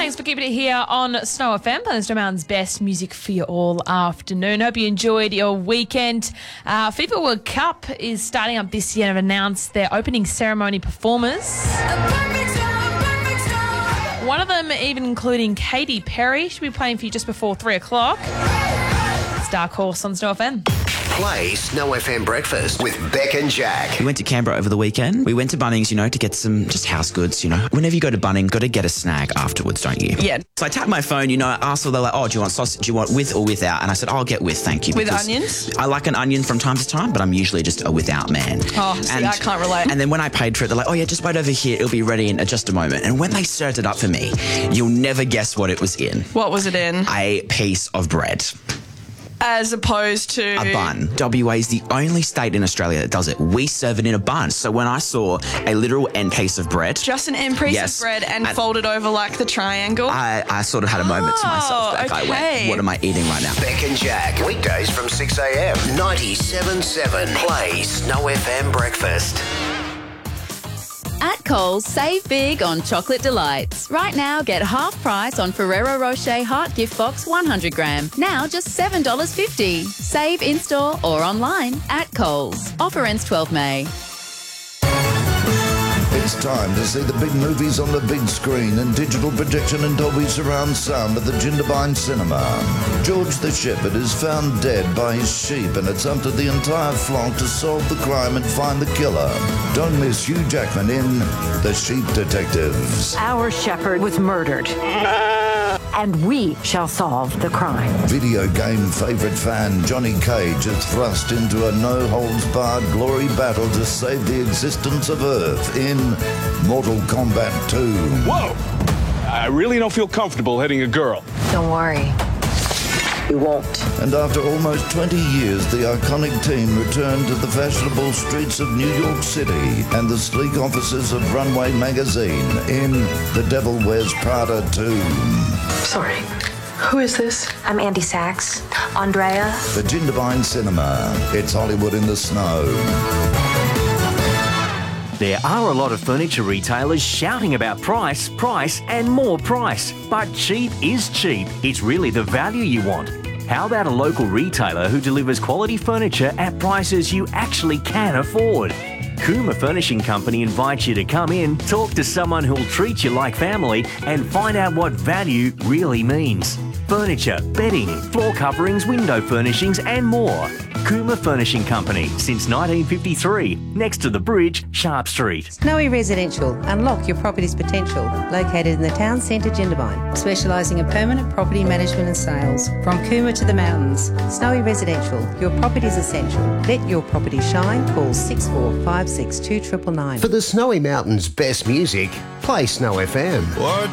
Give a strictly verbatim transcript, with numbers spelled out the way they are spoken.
Thanks for keeping it here on Snow F M, Snow Mountain's best music for you all afternoon. Hope you enjoyed your weekend. Uh, FIFA World Cup is starting up this year and have announced their opening ceremony performers. One of them even including Katy Perry. She'll be playing for you just before three o'clock. It's Dark Horse on Snow F M. Play Snow F M Breakfast with Beck and Jack. We went to Canberra over the weekend. We went to Bunnings, you know, to get some just house goods, you know. Whenever you go to Bunnings, got to get a snack afterwards, don't you? Yeah. So I tapped my phone, you know, I asked them, they're like, oh, do you want sausage? Do you want with or without? And I said, oh, I'll get with, thank you. With onions? I like an onion from time to time, but I'm usually just a without man. Oh, see, and, I can't relate. And then when I paid for it, they're like, oh, yeah, just wait over here. It'll be ready in just a moment. And when they served it up for me, you'll never guess what it was in. What was it in? A piece of bread. As opposed to... A bun. W A is the only state in Australia that does it. We serve it in a bun. So when I saw a literal end piece of bread... Just an end piece yes, of bread and, and folded over like the triangle? I, I sort of had a moment oh, to myself. That okay. I went, what am I eating right now? Beck and Jack, weekdays from six a.m. ninety-seven point seven. Play Snow F M Breakfast. At Coles, save big on chocolate delights. Right now, get half price on Ferrero Rocher Heart Gift Box one hundred gram. Now just seven dollars fifty. Save in-store or online at Coles. Offer ends twelfth of May. It's time to see the big movies on the big screen and digital projection and Dolby surround sound at the Jindabyne Cinema. George the Shepherd is found dead by his sheep, and it's up to the entire flock to solve the crime and find the killer. Don't miss Hugh Jackman in The Sheep Detectives. Our shepherd was murdered, and we shall solve the crime. Video game favourite fan Johnny Cage is thrust into a no-holds-barred glory battle to save the existence of Earth in Mortal Kombat two. Whoa! I really don't feel comfortable hitting a girl. Don't worry. You won't. And after almost twenty years, the iconic team returned to the fashionable streets of New York City and the sleek offices of Runway Magazine in The Devil Wears Prada two. Sorry, who is this? I'm Andy Sachs. Andrea. The Jindabyne Cinema. It's Hollywood in the snow. There are a lot of furniture retailers shouting about price, price and more price. But cheap is cheap. It's really the value you want. How about a local retailer who delivers quality furniture at prices you actually can afford? Kuma Furnishing Company invites you to come in, talk to someone who'll treat you like family and find out what value really means. Furniture, bedding, floor coverings, window furnishings and more. Kuma Furnishing Company since nineteen fifty-three, next to the bridge, Sharp Street. Snowy Residential. Unlock your property's potential. Located in the town centre, Jindabyne. Specialising in permanent property management and sales. From Cooma to the mountains. Snowy Residential. Your property's essential. Let your property shine. Call six four five six two nine nine nine. For the Snowy Mountain's best music, play Snow F M. What?